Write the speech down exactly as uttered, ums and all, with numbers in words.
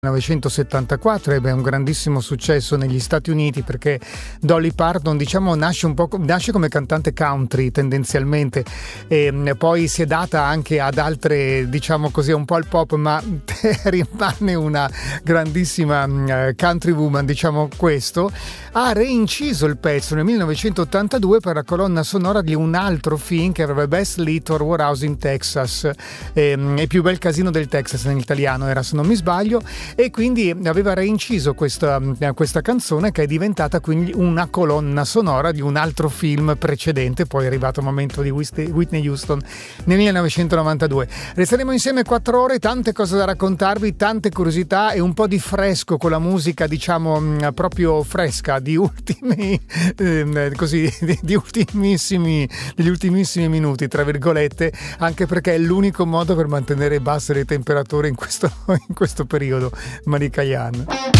millenovecentosettantaquattro ebbe un grandissimo successo negli Stati Uniti perché Dolly Parton, diciamo, nasce un po' nasce come cantante country tendenzialmente, e poi si è data anche ad altre, diciamo così, un po' al pop, ma rimane una grandissima country woman, diciamo questo. Ha reinciso il pezzo nel millenovecentottantadue per la colonna sonora di un altro film che era The Best Little Whorehouse in Texas, e, il più bel casino del Texas in italiano era, se non mi sbaglio, e quindi aveva reinciso questa, questa canzone che è diventata quindi una colonna sonora di un altro film precedente. Poi è arrivato il momento di Whitney Houston nel millenovecentonovantadue. Resteremo insieme quattro ore, tante cose da raccontarvi, tante curiosità e un po' di fresco con la musica, diciamo proprio fresca di ultimi eh, così di, di ultimissimi degli ultimissimi minuti, tra virgolette, anche perché è l'unico modo per mantenere basse le temperature in questo in questo periodo. Malika Ayane.